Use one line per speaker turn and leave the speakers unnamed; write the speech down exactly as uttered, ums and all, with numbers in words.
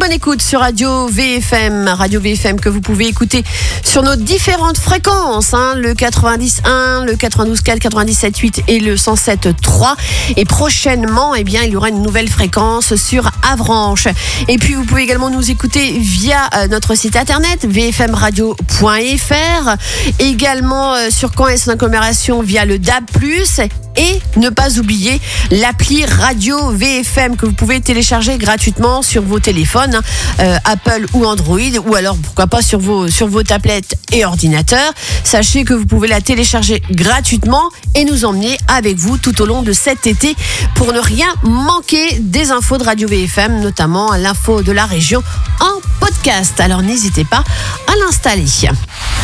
bonne écoute sur Radio V F M. Radio V F M que vous pouvez écouter sur nos différentes fréquences, hein, le quatre-vingt-dix un, le quatre-vingt-douze quatre, quatre-vingt-dix-sept huit et le cent sept trois. Et prochainement, eh bien, il y aura une nouvelle fréquence sur Avranches. Et puis, vous pouvez également nous écouter via euh, notre site internet v f m radio point f r. Également euh, sur Caen et son agglomération via le D A B plus. Et ne pas oublier l'appli Radio V F M que vous pouvez télécharger gratuitement sur vos téléphones, euh, Apple ou Android, ou alors pourquoi pas sur vos, sur vos tablettes et ordinateurs. Sachez que vous pouvez la télécharger gratuitement et nous emmener avec vous tout au long de cet été pour ne rien manquer des infos de Radio V F M, notamment l'info de la région en podcast. Alors n'hésitez pas à l'installer.